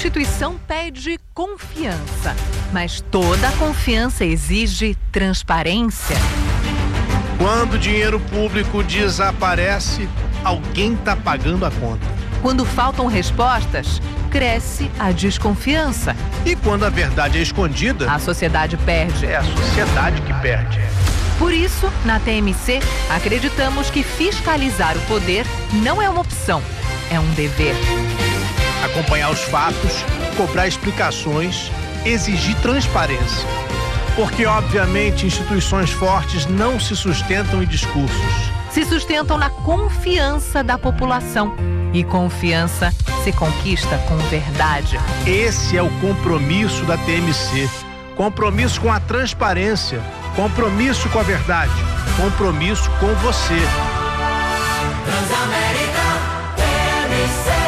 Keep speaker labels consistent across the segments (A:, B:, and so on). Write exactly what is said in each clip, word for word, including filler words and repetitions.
A: instituição pede confiança, mas toda confiança exige transparência.
B: Quando o dinheiro público desaparece, alguém está pagando a conta.
A: Quando faltam respostas, cresce a desconfiança.
B: E quando a verdade é escondida,
A: a sociedade perde.
B: É a sociedade que perde.
A: Por isso, na T M C, acreditamos que fiscalizar o poder não é uma opção, é um dever.
B: Acompanhar os fatos, cobrar explicações, exigir transparência. Porque, obviamente, instituições fortes não se sustentam em discursos.
A: Se sustentam na confiança da população. E confiança se conquista com verdade.
B: Esse é o compromisso da T M C. Compromisso com a transparência. Compromisso com a verdade. Compromisso com você.
C: Transamérica T M C.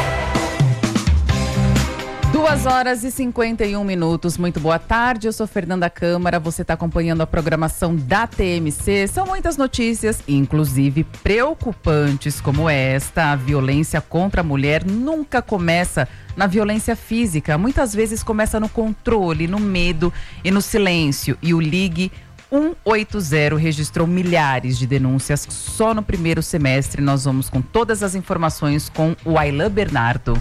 D: duas horas e cinquenta e um minutos. Muito boa tarde, eu sou Fernanda Câmara, você está acompanhando a programação da T M C. São muitas notícias, inclusive preocupantes como esta. A violência contra a mulher nunca começa na violência física. Muitas vezes começa no controle, no medo e no silêncio. E o Ligue um oito zero registrou milhares de denúncias só no primeiro semestre. Nós vamos com todas as informações com o Aylan Bernardo.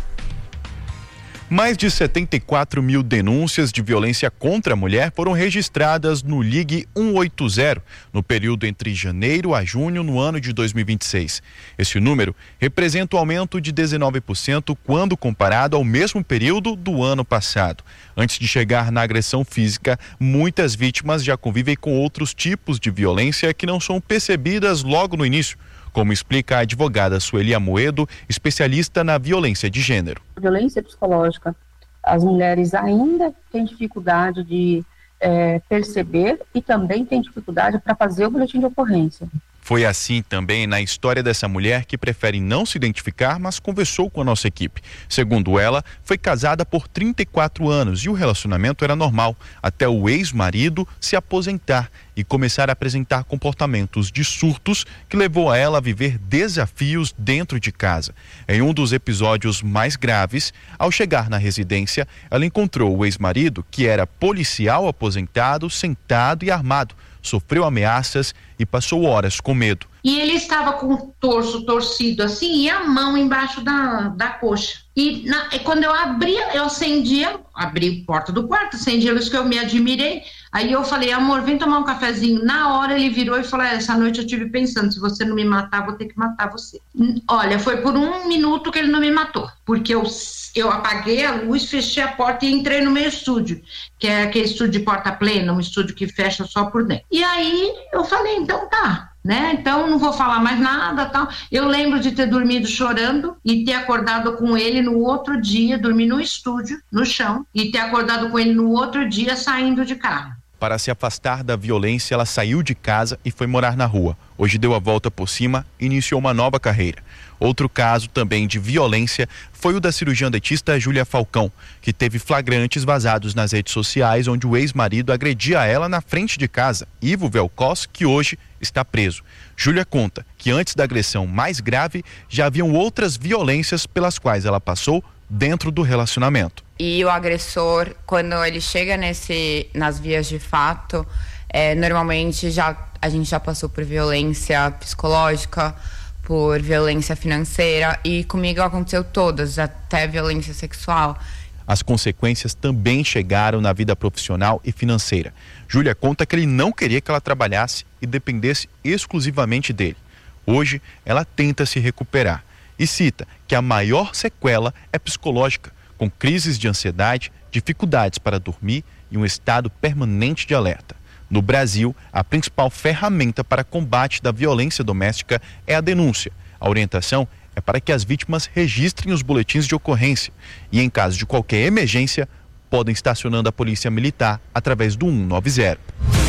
E: Mais de setenta e quatro mil denúncias de violência contra a mulher foram registradas no Ligue um oito zero no período entre janeiro a junho no ano de dois mil e vinte e seis. Esse número representa um aumento de dezenove por cento quando comparado ao mesmo período do ano passado. Antes de chegar na agressão física, muitas vítimas já convivem com outros tipos de violência que não são percebidas logo no início, como explica a advogada Sueli Amoedo, especialista na violência de gênero.
F: Violência psicológica, as mulheres ainda têm dificuldade de é, perceber e também têm dificuldade para fazer o boletim de ocorrência.
E: Foi assim também na história dessa mulher que prefere não se identificar, mas conversou com a nossa equipe. Segundo ela, foi casada por trinta e quatro anos e o relacionamento era normal, até o ex-marido se aposentar e começar a apresentar comportamentos de surtos que levou a ela a viver desafios dentro de casa. Em um dos episódios mais graves, ao chegar na residência, ela encontrou o ex-marido, que era policial aposentado, sentado e armado. Sofreu ameaças e passou horas com medo.
G: E ele estava com o torso torcido assim e a mão embaixo da, da coxa. E na, quando eu abria, eu acendia, abri a porta do quarto, acendi a luz que eu me admirei. Aí eu falei, amor, vem tomar um cafezinho. Na hora ele virou e falou, essa noite eu tive pensando, se você não me matar, vou ter que matar você. Olha, foi por um minuto que ele não me matou. Porque eu, eu apaguei a luz, fechei a porta e entrei no meu estúdio. Que é aquele estúdio de porta plena, um estúdio que fecha só por dentro. E aí eu falei, então tá. Né? Então não vou falar mais nada, tal. Eu lembro de ter dormido chorando e ter acordado com ele no outro dia, dormir no estúdio, no chão, e ter acordado com ele no outro dia saindo de carro.
E: Para se afastar da violência, ela saiu de casa e foi morar na rua. Hoje deu a volta por cima e iniciou uma nova carreira. Outro caso também de violência foi o da cirurgiã dentista Júlia Falcão, que teve flagrantes vazados nas redes sociais, onde o ex-marido agredia ela na frente de casa, Ivo Velcos, que hoje está preso. Júlia conta que antes da agressão mais grave, já haviam outras violências pelas quais ela passou dentro do relacionamento.
H: E o agressor, quando ele chega nesse, nas vias de fato, é, normalmente já, a gente já passou por violência psicológica, por violência financeira, e comigo aconteceu todas, até violência sexual.
E: As consequências também chegaram na vida profissional e financeira. Júlia conta que ele não queria que ela trabalhasse e dependesse exclusivamente dele. Hoje, ela tenta se recuperar e cita que a maior sequela é psicológica, com crises de ansiedade, dificuldades para dormir e um estado permanente de alerta. No Brasil, a principal ferramenta para combate da violência doméstica é a denúncia. A orientação é para que as vítimas registrem os boletins de ocorrência e, em caso de qualquer emergência, podem estar acionando a polícia militar através do um nove zero.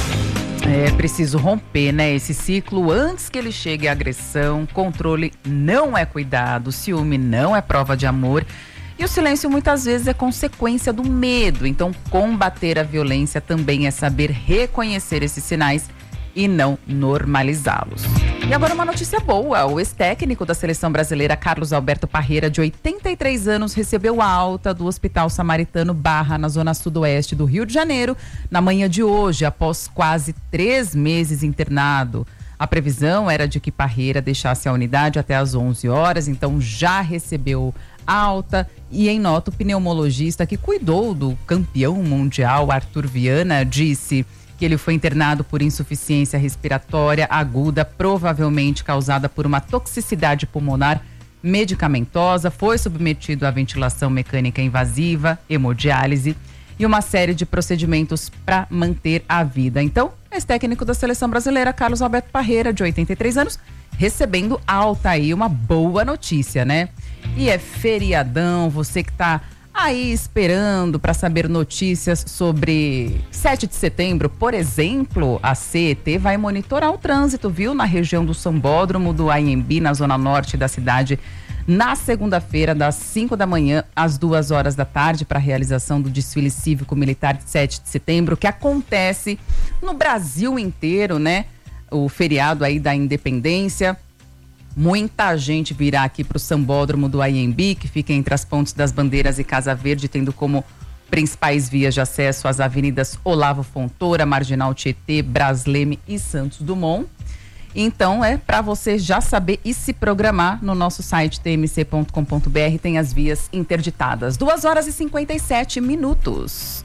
D: É preciso romper, né, esse ciclo antes que ele chegue à agressão. Controle não é cuidado, ciúme não é prova de amor. E o silêncio muitas vezes é consequência do medo. Então, combater a violência também é saber reconhecer esses sinais e não normalizá-los. E agora uma notícia boa. O ex-técnico da seleção brasileira, Carlos Alberto Parreira, de oitenta e três anos, recebeu alta do Hospital Samaritano Barra, na zona sudoeste do Rio de Janeiro, na manhã de hoje, após quase três meses internado. A previsão era de que Parreira deixasse a unidade até às onze horas, então já recebeu alta. E em nota, o pneumologista que cuidou do campeão mundial, Arthur Viana, disse que ele foi internado por insuficiência respiratória aguda, provavelmente causada por uma toxicidade pulmonar medicamentosa, foi submetido à ventilação mecânica invasiva, hemodiálise e uma série de procedimentos para manter a vida. Então, ex-técnico da seleção brasileira, Carlos Alberto Parreira, de oitenta e três anos, recebendo alta aí, uma boa notícia, né? E é feriadão, você que tá aí esperando para saber notícias sobre sete de setembro, por exemplo, a C E T vai monitorar o trânsito, viu? Na região do Sambódromo do Anhembi, na zona norte da cidade, na segunda-feira, das cinco da manhã às duas horas da tarde, para a realização do desfile cívico-militar de sete de setembro, que acontece no Brasil inteiro, né? O feriado aí da independência. Muita gente virá aqui para o Sambódromo do Anhembi, que fica entre as Pontes das Bandeiras e Casa Verde, tendo como principais vias de acesso as avenidas Olavo Fontoura, Marginal Tietê, Bras Leme e Santos Dumont. Então, é para você já saber e se programar no nosso site t m c ponto com ponto b r, tem as vias interditadas. duas horas e cinquenta e sete minutos.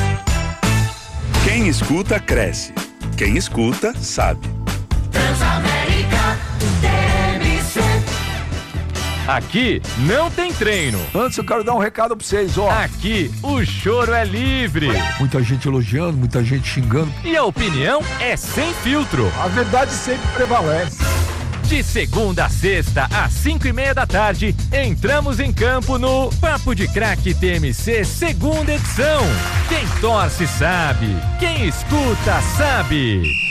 I: Quem escuta, cresce. Quem escuta, sabe.
C: Transamérica T M C.
J: Aqui não tem treino.
K: Antes eu quero dar um recado pra vocês, ó.
J: Aqui o choro é livre.
K: Muita gente elogiando, muita gente xingando.
J: E a opinião é sem filtro.
K: A verdade sempre prevalece.
J: De segunda a sexta, às cinco e meia da tarde, entramos em campo no Papo de Craque T M C, segunda edição. Quem torce sabe, quem escuta sabe.